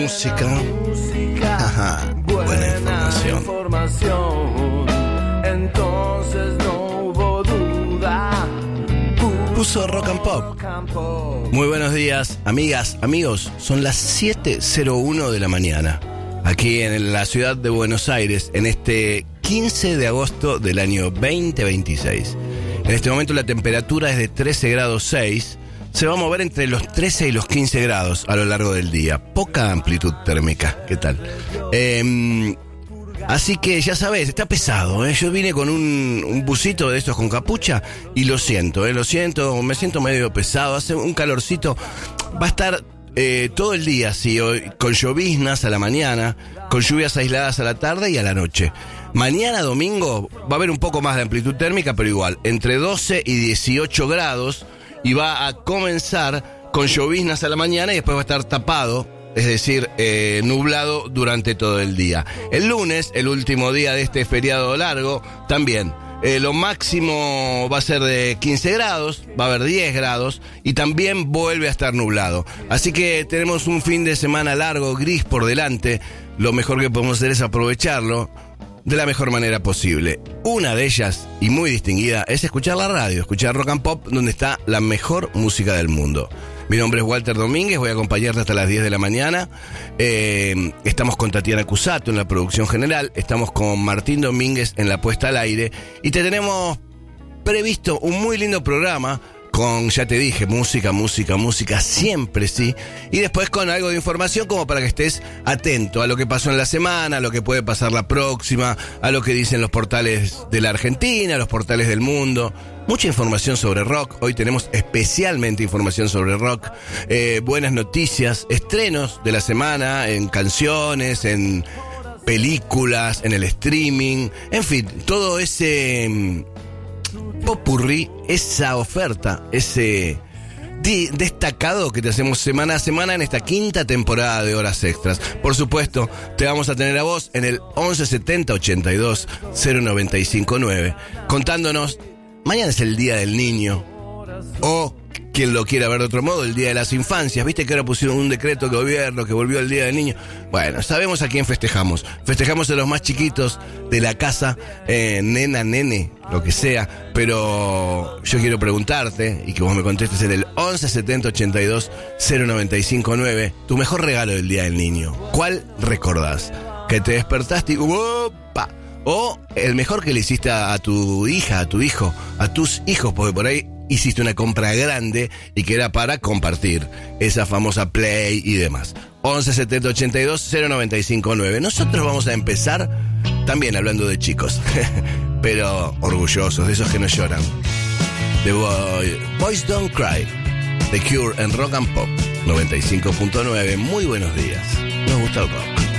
Música, ajá, buena información. Entonces no hubo duda. Puso Rock and Pop. Muy buenos días, amigas, amigos. Son las 7:01 de la mañana. Aquí en la ciudad de Buenos Aires, en este 15 de agosto del año 2026. En este momento la temperatura es de 13 grados 6. Se va a mover entre los 13 y los 15 grados a lo largo del día. Poca amplitud térmica. ¿Qué tal? Así que ya sabes, está pesado, ¿eh? Yo vine con un busito de estos con capucha y lo siento, me siento medio pesado. Hace un calorcito. Va a estar todo el día así, hoy, con lloviznas a la mañana, con lluvias aisladas a la tarde y a la noche. Mañana domingo va a haber un poco más de amplitud térmica, pero igual, entre 12 y 18 grados. Y va a comenzar con lloviznas a la mañana y después va a estar tapado, es decir, nublado durante todo el día. El lunes, el último día de este feriado largo, también. Lo máximo va a ser de 15 grados, va a haber 10 grados y también vuelve a estar nublado. Así que tenemos un fin de semana largo, gris por delante. Lo mejor que podemos hacer es aprovecharlo de la mejor manera posible. Una de ellas, y muy distinguida, es escuchar la radio, escuchar Rock and Pop, donde está la mejor música del mundo. Mi nombre es Walter Domínguez, voy a acompañarte hasta las 10 de la mañana. Estamos con Tatiana Cusato en la producción general, estamos con Martín Domínguez en la puesta al aire, y te tenemos previsto un muy lindo programa con, ya te dije, música, siempre sí. Y después con algo de información como para que estés atento a lo que pasó en la semana, a lo que puede pasar la próxima, a lo que dicen los portales de la Argentina, los portales del mundo. Mucha información sobre rock. Hoy tenemos especialmente información sobre rock. Buenas noticias, estrenos de la semana en canciones, en películas, en el streaming. En fin, todo ese popurrí, esa oferta, ese destacado que te hacemos semana a semana en esta quinta temporada de Horas Extras. Por supuesto, te vamos a tener a vos en el 1170 82 0959 contándonos, mañana es el Día del Niño, o quien lo quiera ver de otro modo, el Día de las Infancias. Viste que ahora pusieron un decreto de gobierno que volvió el Día del Niño. Bueno, sabemos a quién festejamos. Festejamos a los más chiquitos de la casa, nena, nene, lo que sea. Pero yo quiero preguntarte, y que vos me contestes en el 1170 82 0959, tu mejor regalo del Día del Niño. ¿Cuál recordás? Que te despertaste y ¡opa! O el mejor que le hiciste a tu hija, a tu hijo, a tus hijos, porque por ahí hiciste una compra grande y que era para compartir esa famosa Play y demás. 1170 82 0959. Nosotros vamos a empezar también hablando de chicos, pero orgullosos, de esos que no lloran. The Boys Don't Cry, The Cure en Rock and Pop 95.9. Muy buenos días. Nos gusta el rock.